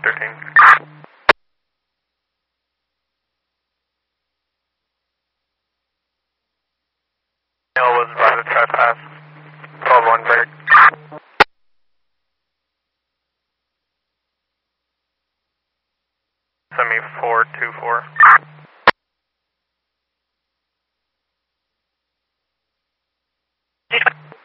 13. Hill was advised to trespass. 12-1 break. Semi 424.